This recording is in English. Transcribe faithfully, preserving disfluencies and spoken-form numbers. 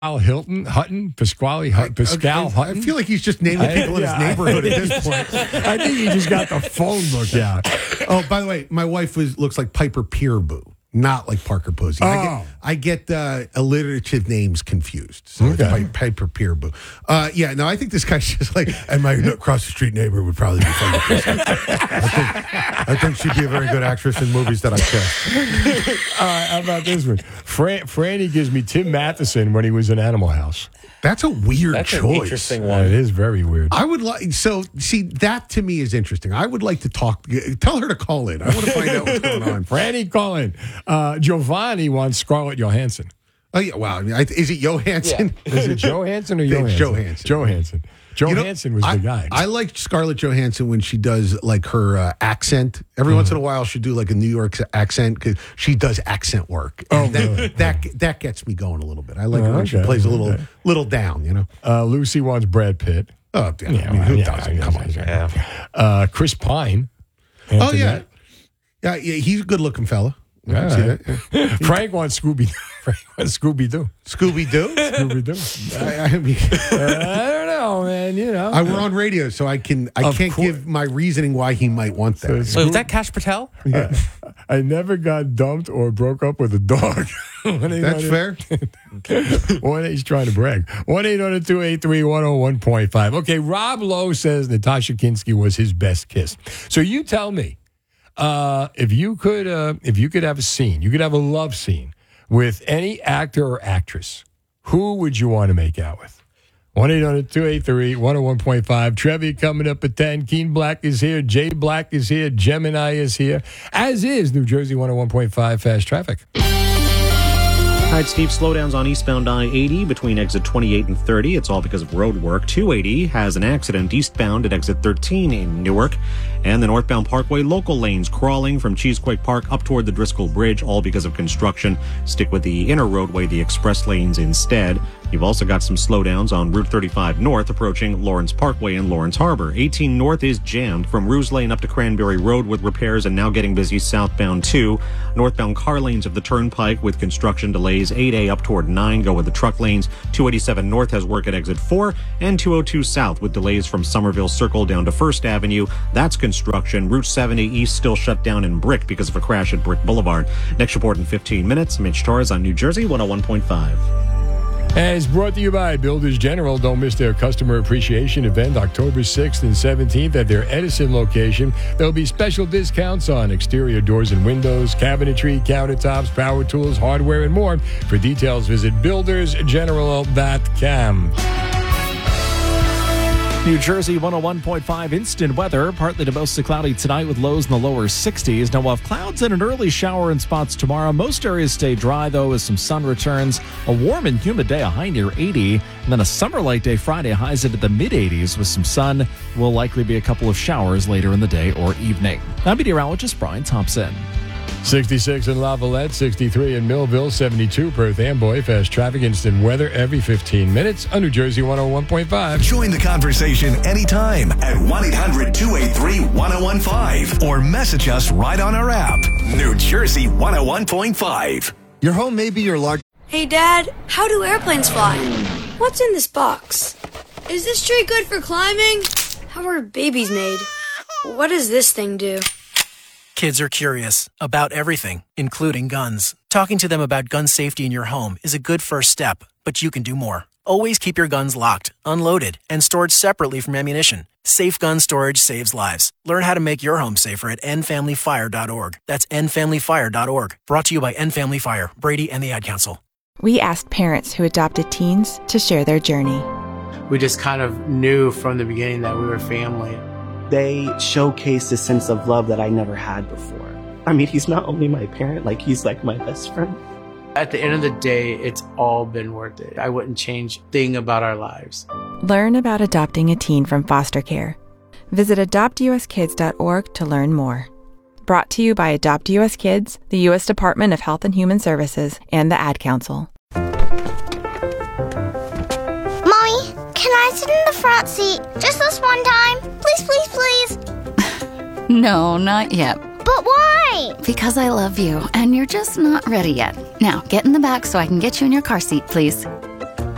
Hilton, Hutton, Pasquale, Hut, Pascal I, I, Hutton. I feel like he's just naming people in his neighborhood at this point. I think he just got the phone book out. Oh, by the way, my wife was looks like Piper Peeraboo, not like Parker Posey. Oh. I get, I get uh, alliterative names confused. So Okay. it's Pi- Piper Peeraboo. Uh, yeah, no, I think this guy's just like, and my across the street neighbor would probably be funny. I think, I think she'd be a very good actress in movies that I cast. All right, how about this one? Fran- Franny gives me Tim Matheson when he was in Animal House. That's a weird That's choice. an interesting Uh, one. it is very weird. I would like, so see, that to me is interesting. I would like to talk, tell her to call in. I want to find out what's going on. Franny, call in. Uh, Giovanni wants Scarlett Johansson. Oh, yeah, wow. I mean, I- Is it Johansson? Is it Johansson or It's Johansson? Johansson. Johansson. You know, Johansson was I, the guy. I like Scarlett Johansson when she does like her uh, accent. Every Mm. once in a while, she'll do like a New York accent because she does accent work. Oh, And that, really? that that gets me going a little bit. I like it Oh, when she okay, plays a little okay. little down. You know. uh, Lucy wants Brad Pitt. Oh, damn. Yeah, I mean, who yeah, doesn't? yeah, Come yeah, on. yeah. Yeah. Uh, Chris Pine. Oh Anthony. yeah. yeah, yeah. He's a good looking fella. I All can see right. that. Yeah. Frank wants Scooby. Frank wants Scooby Doo. Scooby Doo. Scooby Doo. I, I mean, I don't know, man. You know. I, we're on radio, so I can I Of can't course. give my reasoning why he might want that. So it's- Wait, was that Cash Patel? Uh, I never got dumped or broke up with a dog. That's fair. One, he's trying to brag. one eight hundred two eight three one oh one point five. Okay, Rob Lowe says Natasha Kinski was his best kiss. So you tell me, uh, if you could, uh, if you could have a scene, you could have a love scene with any actor or actress, who would you want to make out with? one eight hundred two eight three one oh one point five. Trevi coming up at ten. Keen Black is here. Jay Black is here. Gemini is here. As is New Jersey one oh one point five Fast Traffic. All right, Steve, slowdowns on eastbound I eighty between exit twenty-eight and thirty. It's all because of road work. two eighty has an accident eastbound at exit thirteen in Newark. And the northbound Parkway local lanes crawling from Cheesequake Park up toward the Driscoll Bridge, all because of construction. Stick with the inner roadway, the express lanes instead. You've also got some slowdowns on Route thirty-five North approaching Lawrence Parkway in Lawrence Harbor. eighteen North is jammed from Ruse Lane up to Cranberry Road with repairs and now getting busy southbound too. Northbound car lanes of the Turnpike with construction delays. eight A up toward nine go with the truck lanes. two eighty-seven North has work at exit four and two oh two South with delays from Somerville Circle down to First Avenue. That's construction. Route seventy East still shut down in Brick because of a crash at Brick Boulevard. Next report in fifteen minutes. Mitch Torres on New Jersey one oh one point five. And it's brought to you by Builders General. Don't miss their customer appreciation event October sixth and seventeenth at their Edison location. There'll be special discounts on exterior doors and windows, cabinetry, countertops, power tools, hardware, and more. For details, visit builders general dot com. New Jersey one oh one point five instant weather. Partly to mostly cloudy tonight with lows in the lower sixties. Now we'll have clouds and an early shower in spots tomorrow. Most areas stay dry, though, as some sun returns. A warm and humid day, a high near eighty. And then a summer light day Friday, highs into the mid-eighties with some sun. Will likely be a couple of showers later in the day or evening. I'm meteorologist Brian Thompson. sixty-six in La Valette, sixty-three in Millville, seventy-two Perth Amboy. Fast traffic, instant weather every fifteen minutes on New Jersey one oh one point five. Join the conversation anytime at one eight hundred two eight three one oh one five or message us right on our app. New Jersey one oh one point five. Your home may be your large... Hey, Dad, how do airplanes fly? What's in this box? Is this tree good for climbing? How are babies made? What does this thing do? Kids are curious about everything, including guns. Talking to them about gun safety in your home is a good first step, but you can do more. Always keep your guns locked, unloaded, and stored separately from ammunition. Safe gun storage saves lives. Learn how to make your home safer at end family fire dot org. That's end family fire dot org. Brought to you by End Family Fire, Brady, and the Ad Council. We asked parents who adopted teens to share their journey. We just kind of knew from the beginning that we were family. They showcased a sense of love that I never had before. I mean, he's not only my parent, like he's like my best friend. At the end of the day, it's all been worth it. I wouldn't change a thing about our lives. Learn about adopting a teen from foster care. Visit adopt u s kids dot org to learn more. Brought to you by Adopt U S Kids, the U S Department of Health and Human Services, and the Ad Council. Mommy, can I sit in the front seat just this one time? Please, please, please. No, not yet. But why? Because I love you, and you're just not ready yet. Now, get in the back so I can get you in your car seat, please.